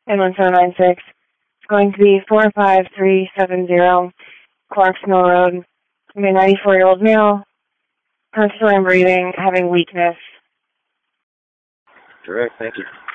and 1796. It's going to be 45370 Clarks Mill Road. I'm a 94-year-old male, constantly breathing, having weakness. Correct, thank you.